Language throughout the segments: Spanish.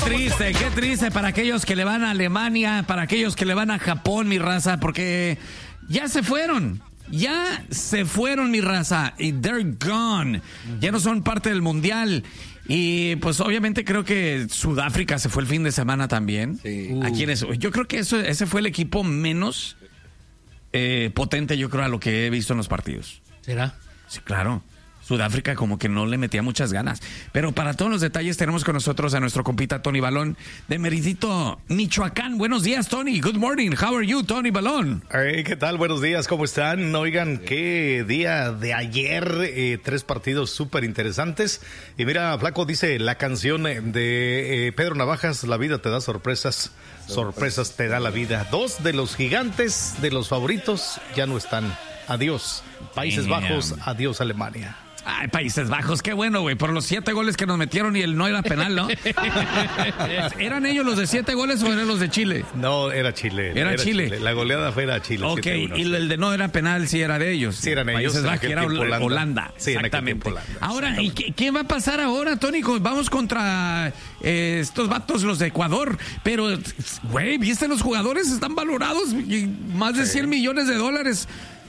Qué triste para aquellos que le van a Alemania, para aquellos que le van a Japón, mi raza, porque ya se fueron. Ya se fueron, mi raza, y they're gone. Ya no son parte del mundial. Y pues obviamente creo que Sudáfrica se fue el fin de semana también. Sí. Yo creo que ese fue el equipo menos potente, yo creo, a lo que he visto en los partidos. ¿Será? Sí, claro. Sudáfrica como que no le metía muchas ganas. Pero para todos los detalles tenemos con nosotros a nuestro compita Tony Balón de Meridito, Michoacán. Buenos días, Tony. Good morning. How are you, Tony Balón? Hey, ¿qué tal? Buenos días. ¿Cómo están? Oigan, qué día de ayer. 3 partidos súper interesantes. Y mira, Flaco, dice la canción de Pedro Navajas, la vida te da sorpresas. Sorpresas te da la vida. 2 de los gigantes, de los favoritos, ya no están. Adiós, Países Bajos. Adiós, Alemania. Ay, Países Bajos, qué bueno, güey, por los 7 goles que nos metieron y el no era penal, ¿no? ¿Eran ellos los de 7 goles o eran los de Chile? No, era Chile. Era Chile. La goleada fue a Chile. Ok, 7-1, y el de no era penal sí era de ellos. Sí, eran ellos. Países Bajos, era Holanda. Sí, exactamente. Holanda. Ahora, ¿y qué va a pasar ahora, Tony? Vamos contra estos vatos, los de Ecuador, pero, güey, ¿viste los jugadores? Están valorados más de 100 millones de dólares.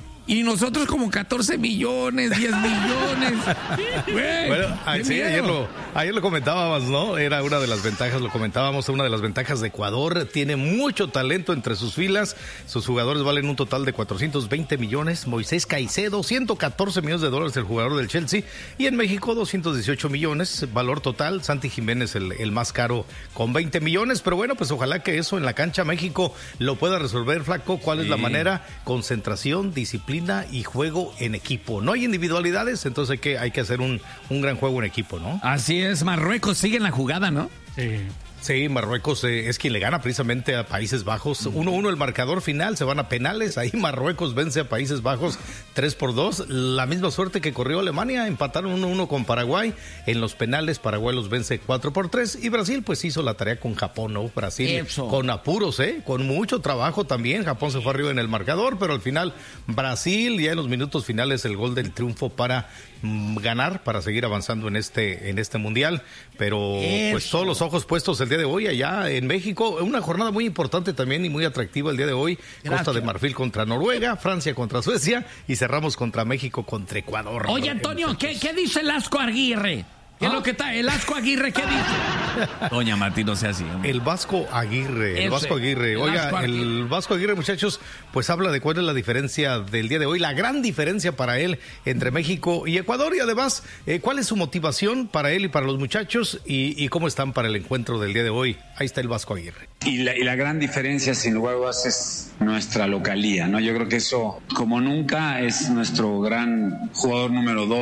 Y nosotros como 14 millones, 10 millones. Güey, bueno, sí, ayer lo comentábamos, ¿no? Era una de las ventajas, lo comentábamos, una de las ventajas de Ecuador. Tiene mucho talento entre sus filas. Sus jugadores valen un total de 420 millones. Moisés Caicedo, 114 millones de dólares el jugador del Chelsea. Y en México, 218 millones. Valor total, Santi Jiménez el más caro con 20 millones. Pero bueno, pues ojalá que eso en la cancha México lo pueda resolver, Flaco. ¿Cuál es la manera? Concentración, disciplina y juego en equipo. No hay individualidades, entonces hay que hacer un gran juego en equipo, ¿no? Así es, Marruecos sigue en la jugada, ¿no? Sí. Sí, Marruecos es quien le gana precisamente a Países Bajos. 1-1 el marcador final, se van a penales. Ahí Marruecos vence a Países Bajos 3-2. La misma suerte que corrió Alemania, empataron 1-1 con Paraguay. En los penales Paraguay los vence 4-3. Y Brasil pues hizo la tarea con Japón, ¿no? Brasil con apuros, con mucho trabajo también. Japón se fue arriba en el marcador, pero al final Brasil ya en los minutos finales el gol del triunfo para ganar, para seguir avanzando en este mundial. Pero pues todos los ojos puestos el día de hoy allá en México, una jornada muy importante también y muy atractiva el día de hoy. Gracias. Costa de Marfil contra Noruega, Francia contra Suecia y cerramos contra México contra Ecuador. Oye, Antonio, ¿qué dice el Asco Aguirre? ¿Qué es lo que está? ¿El Asco Aguirre qué dice? Doña Martín, no sea así. Hombre. El Vasco Aguirre. Oiga, el Vasco Aguirre, muchachos, pues habla de cuál es la diferencia del día de hoy, la gran diferencia para él entre México y Ecuador y además, cuál es su motivación para él y para los muchachos y cómo están para el encuentro del día de hoy. Ahí está el Vasco Aguirre. Y la gran diferencia, sin lugar a dudas, es nuestra localía, ¿no? Yo creo que eso, como nunca, es nuestro gran jugador número 2.